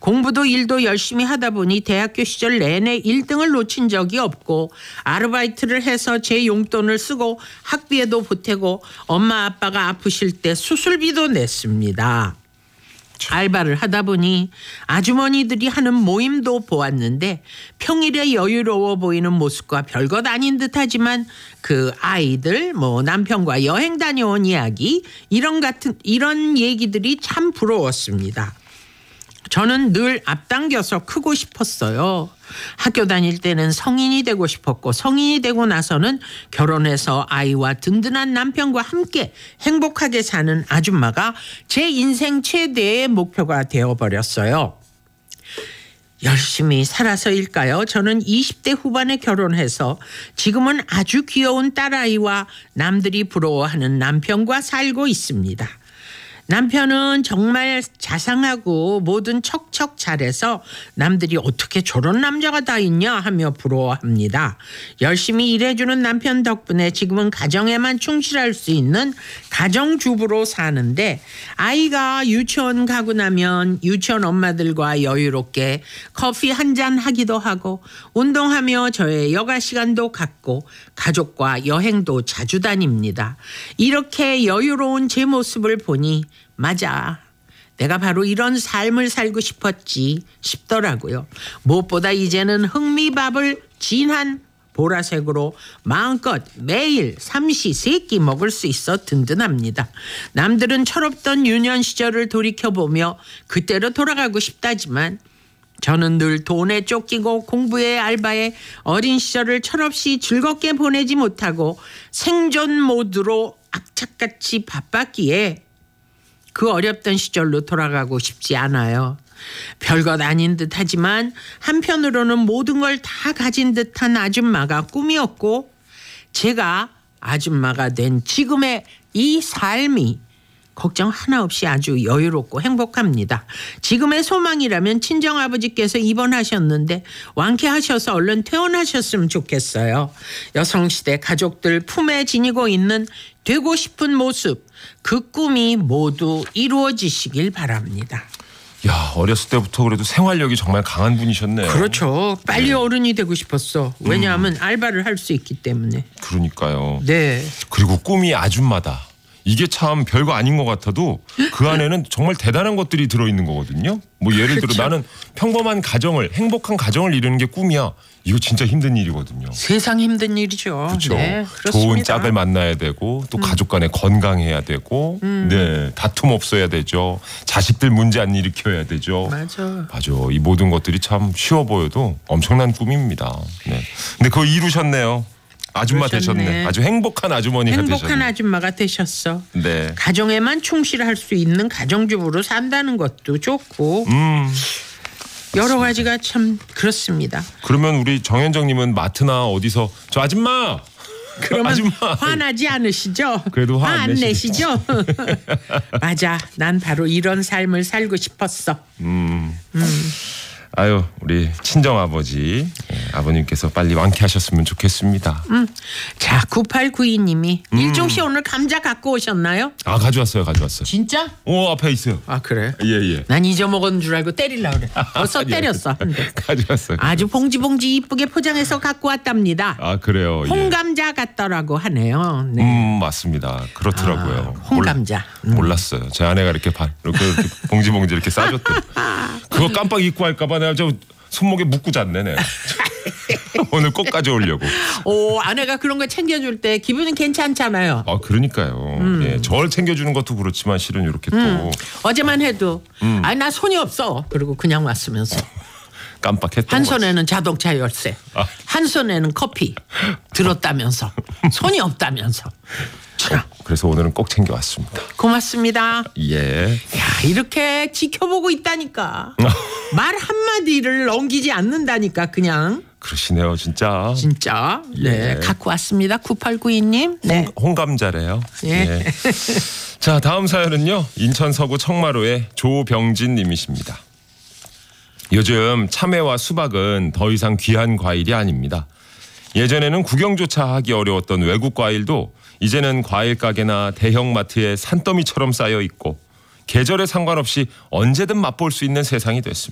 공부도 일도 열심히 하다 보니 대학교 시절 내내 1등을 놓친 적이 없고 아르바이트를 해서 제 용돈을 쓰고 학비에도 보태고 엄마 아빠가 아프실 때 수술비도 냈습니다. 알바를 하다 보니 아주머니들이 하는 모임도 보았는데 평일에 여유로워 보이는 모습과 별것 아닌 듯하지만 그 아이들 남편과 여행 다녀온 이야기 이런 얘기들이 참 부러웠습니다. 저는 늘 앞당겨서 크고 싶었어요. 학교 다닐 때는 성인이 되고 싶었고 성인이 되고 나서는 결혼해서 아이와 든든한 남편과 함께 행복하게 사는 아줌마가 제 인생 최대의 목표가 되어버렸어요. 열심히 살아서일까요? 저는 20대 후반에 결혼해서 지금은 아주 귀여운 딸아이와 남들이 부러워하는 남편과 살고 있습니다. 남편은 정말 자상하고 뭐든 척척 잘해서 남들이 어떻게 저런 남자가 다 있냐 하며 부러워합니다. 열심히 일해주는 남편 덕분에 지금은 가정에만 충실할 수 있는 가정주부로 사는데 아이가 유치원 가고 나면 유치원 엄마들과 여유롭게 커피 한잔 하기도 하고 운동하며 저의 여가 시간도 갖고 가족과 여행도 자주 다닙니다. 이렇게 여유로운 제 모습을 보니 맞아. 내가 바로 이런 삶을 살고 싶었지 싶더라고요. 무엇보다 이제는 흑미밥을 진한 보라색으로 마음껏 매일 삼시 세끼 먹을 수 있어 든든합니다. 남들은 철없던 유년 시절을 돌이켜보며 그때로 돌아가고 싶다지만 저는 늘 돈에 쫓기고 공부에 알바에 어린 시절을 철없이 즐겁게 보내지 못하고 생존 모드로 악착같이 바빴기에 그 어렵던 시절로 돌아가고 싶지 않아요. 별것 아닌 듯하지만 한편으로는 모든 걸 다 가진 듯한 아줌마가 꿈이었고 제가 아줌마가 된 지금의 이 삶이 걱정 하나 없이 아주 여유롭고 행복합니다. 지금의 소망이라면 친정아버지께서 입원하셨는데 완쾌하셔서 얼른 퇴원하셨으면 좋겠어요. 여성시대 가족들 품에 지니고 있는 되고 싶은 모습, 그 꿈이 모두 이루어지시길 바랍니다. 야, 어렸을 때부터 그래도 생활력이 정말 강한 분이셨네요. 그렇죠. 빨리 어른이 되고 싶었어. 왜냐하면 알바를 할 수 있기 때문에. 그러니까요. 네. 그리고 꿈이 아줌마다. 이게 참 별거 아닌 것 같아도 그 안에는 정말 대단한 것들이 들어있는 거거든요. 뭐 예를 들어 나는 평범한 가정을 행복한 가정을 이루는 게 꿈이야. 이거 진짜 힘든 일이거든요. 세상 힘든 일이죠. 그렇죠. 네, 좋은 짝을 만나야 되고 또 가족 간에 건강해야 되고 네, 다툼 없어야 되죠. 자식들 문제 안 일으켜야 되죠. 맞아. 이 모든 것들이 참 쉬워 보여도 엄청난 꿈입니다. 네. 근데 그거 이루셨네요. 아줌마 그러셨네. 되셨네. 아주 행복한 아주머니가 되셨네. 행복한 아줌마가 되셨어. 네. 가정에만 충실할 수 있는 가정주부로 산다는 것도 좋고 여러 가지가 참 그렇습니다. 그러면 우리 정현정님은 마트나 어디서 저 아줌마 그러면 아줌마 화나지 않으시죠? 그래도 화 안 안 내시죠? 맞아. 난 바로 이런 삶을 살고 싶었어. 아유, 우리 친정 아버지 아버님께서 빨리 완쾌하셨으면 좋겠습니다. 자, 9892님이 일종 씨 오늘 감자 갖고 오셨나요? 아, 가져왔어요. 진짜? 오, 앞에 있어요. 아, 그래? 예. 난 잊어먹은 줄 알고 때리려고 그래. 벌써 아니요. 때렸어. 근데. 가져왔어요. 아주 봉지 이쁘게 포장해서 갖고 왔답니다. 아, 그래요. 홍감자 같더라고 하네요. 네. 맞습니다. 그렇더라고요. 홍감자. 몰랐어요. 제 아내가 이렇게 봉지 이렇게 싸줬대요. 그거 깜빡 잊고 할까봐 내가 저 손목에 묶고 잤네. 내가. 오늘 꼭 가져오려고. 오, 아내가 그런 거 챙겨줄 때 기분은 괜찮잖아요. 아, 그러니까요. 예, 저를 챙겨주는 것도 그렇지만 실은 이렇게 또 어제만 해도 아니 나 손이 없어. 그리고 그냥 왔으면서 깜빡했던 한 거지. 손에는 자동차 열쇠, 한 손에는 커피 들었다면서 손이 없다면서. 참, 그래서 오늘은 꼭 챙겨왔습니다. 고맙습니다. 예. 야, 이렇게 지켜보고 있다니까. 말 한마디를 넘기지 않는다니까 그냥. 그러시네요, 진짜. 진짜. 네, 예. 갖고 왔습니다. 9892님. 네. 홍감자래요. 예. 자, 다음 사연은요. 인천 서구 청마로의 조병진 님이십니다. 요즘 참외와 수박은 더 이상 귀한 과일이 아닙니다. 예전에는 구경조차 하기 어려웠던 외국 과일도 이제는 과일 가게나 대형마트에 산더미처럼 쌓여 있고 계절에 상관없이 언제든 맛볼 수 있는 세상이 됐습니다.